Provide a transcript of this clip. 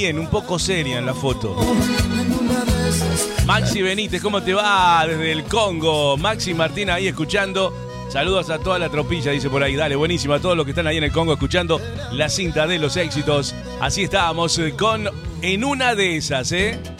bien, un poco seria en la foto. Maxi Benítez, ¿cómo te va? Desde el Congo. Maxi Martín ahí escuchando. Saludos a toda la tropilla, dice por ahí. Dale, buenísimo. A todos los que están ahí en el Congo escuchando la cinta de los éxitos. Así estábamos con En una de esas, ¿eh?